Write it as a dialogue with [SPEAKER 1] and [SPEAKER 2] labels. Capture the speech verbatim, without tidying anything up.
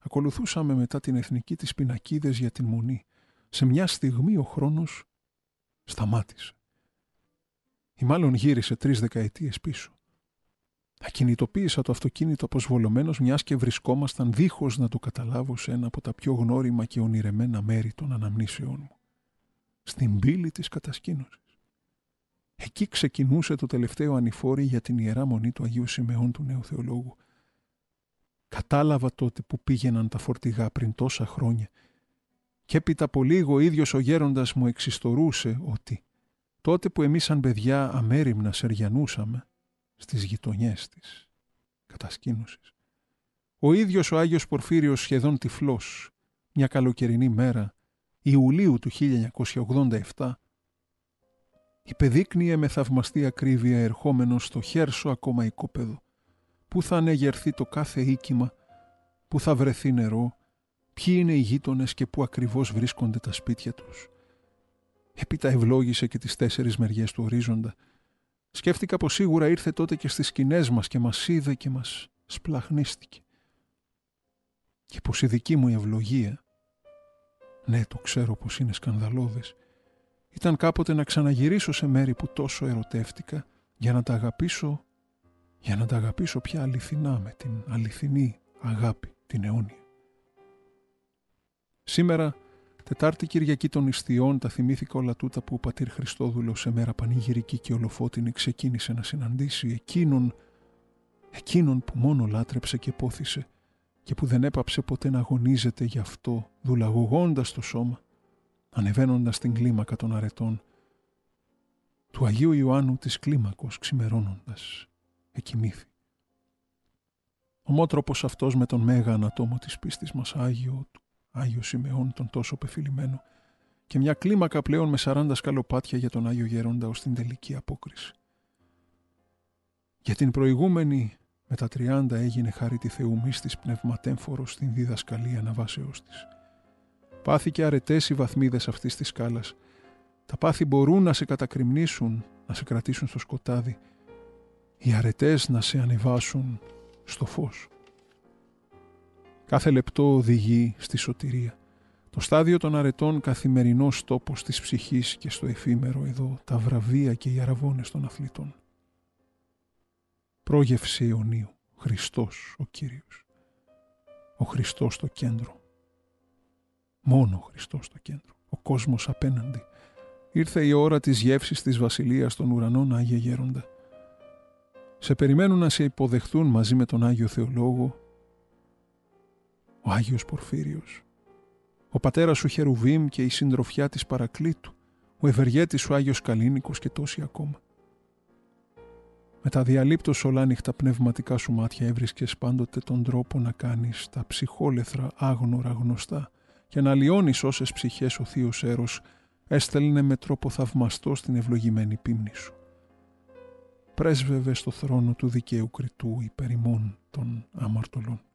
[SPEAKER 1] Ακολουθούσαμε μετά την εθνική της πινακίδες για την Μονή. Σε μια στιγμή ο χρόνος σταμάτησε. Ή μάλλον γύρισε τρεις δεκαετίες πίσω. Ακινητοποίησα το αυτοκίνητο αποσβολωμένος, μιας και βρισκόμασταν δίχως να το καταλάβω σε ένα από τα πιο γνώριμα και ονειρεμένα μέρη των αναμνήσεών μου. Στην πύλη της κατασκήνωσης. Εκεί ξεκινούσε το τελευταίο ανηφόρι για την Ιερά Μονή του Αγίου Σιμεών του Νέου Θεολόγου. Κατάλαβα τότε που πήγαιναν τα φορτηγά πριν τόσα χρόνια και έπειτα από λίγο ο ίδιος ο γέροντας μου εξιστορούσε ότι τότε που εμείς σαν παιδιά αμέριμνα σεριανούσαμε στις γειτονιές της κατασκήνωσης, ο ίδιος ο Άγιος Πορφύριος σχεδόν τυφλός, μια καλοκαιρινή μέρα Ιουλίου του χίλια εννιακόσια ογδόντα επτά, υπεδείκνυε με θαυμαστή ακρίβεια ερχόμενος στο χέρσο ακόμα οικόπεδο, πού θα ανεγερθεί το κάθε οίκημα, πού θα βρεθεί νερό, ποιοι είναι οι γείτονες και πού ακριβώς βρίσκονται τα σπίτια τους. Έπειτα ευλόγησε και τις τέσσερις μεριές του ορίζοντα. Σκέφτηκα πως σίγουρα ήρθε τότε και στις σκηνές μας και μας είδε και μας σπλαχνίστηκε. Και πως η δική μου ευλογία, ναι, το ξέρω πως είναι σκανδαλώδες, ήταν κάποτε να ξαναγυρίσω σε μέρη που τόσο ερωτεύτηκα για να τα αγαπήσω, για να τα αγαπήσω πια αληθινά με την αληθινή αγάπη, την αιώνια. Σήμερα, Τετάρτη Κυριακή των Ιστιών, τα θυμήθηκα όλα τούτα που ο πατήρ Χριστόδουλος σε μέρα πανηγυρική και ολοφώτινη ξεκίνησε να συναντήσει εκείνον, εκείνον που μόνο λάτρεψε και πόθησε και που δεν έπαψε ποτέ να αγωνίζεται γι' αυτό, δουλαγωγώντας το σώμα, ανεβαίνοντας την κλίμακα των αρετών, του Αγίου Ιωάννου της κλίμακος ξημερώνοντας, εκοιμήθη. Ομότροπος αυτός με τον μέγα ανατόμο της πίστης μας Άγιο του, Άγιο Σιμεών τον τόσο πεφυλημένο και μια κλίμακα πλέον με σαράντα σκαλοπάτια για τον Άγιο Γέροντα ως την τελική απόκριση. Για την προηγούμενη με τα τριάντα έγινε χάρη τη Θεού μύστης πνευματέμφορος στην διδασκαλία αναβάσεώς της. Πάθη και αρετές οι βαθμίδες αυτής της σκάλας. Τα πάθη μπορούν να σε κατακριμνήσουν, να σε κρατήσουν στο σκοτάδι. Οι αρετές να σε ανεβάσουν στο φως. Κάθε λεπτό οδηγεί στη σωτηρία. Το στάδιο των αρετών καθημερινός τόπος της ψυχής και στο εφήμερο εδώ τα βραβεία και οι αραβώνες των αθλητών. Πρόγευση αιωνίου, Χριστός ο Κύριος. Ο Χριστός στο κέντρο. Μόνο ο Χριστός στο κέντρο. Ο κόσμος απέναντι. Ήρθε η ώρα της γεύσης της Βασιλείας των Ουρανών, Άγιε Γέροντα. Σε περιμένουν να σε υποδεχθούν μαζί με τον Άγιο Θεολόγο, ο Άγιος Πορφύριος, ο πατέρας σου Χερουβίμ και η συντροφιά της Παρακλήτου, ο ευεργέτης σου Άγιος Καλίνικος και τόσοι ακόμα. Με τα διαλείπτως ολάνυχτα πνευματικά σου μάτια έβρισκες πάντοτε τον τρόπο να κάνεις τα ψυχόλεθρα άγνορα γνωστά και να λιώνεις όσες ψυχές ο Θείος Έρος έστελνε με τρόπο θαυμαστό στην ευλογημένη πίμνη σου. Πρέσβευε στο θρόνο του δικαίου κριτού υπέρ ημών των αμαρτωλών.